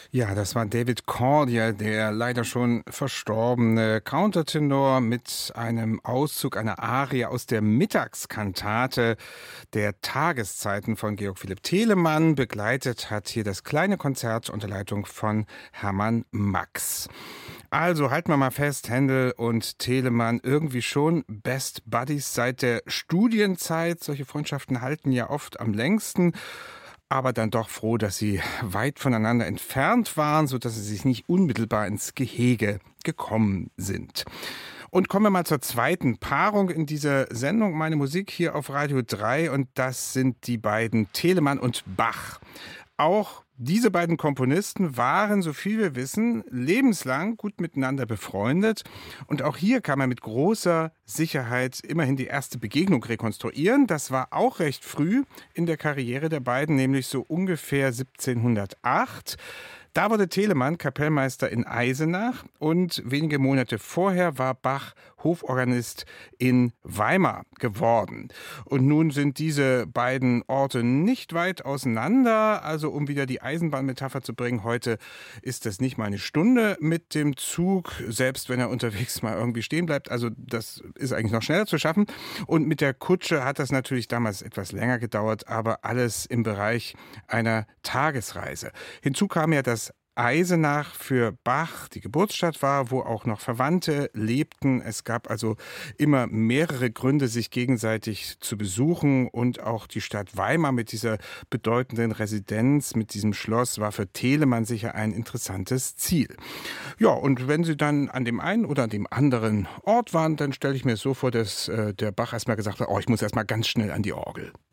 Ja, das war David Cordier, der leider schon verstorbene Countertenor mit einem Auszug einer Arie aus der Mittagskantate der Tageszeiten von Georg Philipp Telemann. Begleitet hat hier das kleine Konzert unter Leitung von Hermann Max. Also halten wir mal fest, Händel und Telemann irgendwie schon Best Buddies seit der Studienzeit. Solche Freundschaften halten ja oft am längsten. Aber dann doch froh, dass sie weit voneinander entfernt waren, sodass sie sich nicht unmittelbar ins Gehege gekommen sind. Und kommen wir mal zur zweiten Paarung in dieser Sendung Meine Musik hier auf Radio 3. Und das sind die beiden Telemann und Bach. Auch diese beiden Komponisten waren, so viel wir wissen, lebenslang gut miteinander befreundet. Und auch hier kann man mit großer Sicherheit immerhin die erste Begegnung rekonstruieren. Das war auch recht früh in der Karriere der beiden, nämlich so ungefähr 1708. Da wurde Telemann Kapellmeister in Eisenach und wenige Monate vorher war Bach Hoforganist in Weimar geworden. Und nun sind diese beiden Orte nicht weit auseinander. Also um wieder die Eisenbahnmetapher zu bringen, heute ist das nicht mal eine Stunde mit dem Zug, selbst wenn er unterwegs mal irgendwie stehen bleibt. Also das ist eigentlich noch schneller zu schaffen. Und mit der Kutsche hat das natürlich damals etwas länger gedauert, aber alles im Bereich einer Tagesreise. Hinzu kam ja, dass Eisenach für Bach die Geburtsstadt war, wo auch noch Verwandte lebten. Es gab also immer mehrere Gründe, sich gegenseitig zu besuchen. Und auch die Stadt Weimar mit dieser bedeutenden Residenz, mit diesem Schloss, war für Telemann sicher ein interessantes Ziel. Ja, und wenn sie dann an dem einen oder an dem anderen Ort waren, dann stelle ich mir so vor, dass der Bach erstmal gesagt hat, oh, ich muss erstmal ganz schnell an die Orgel.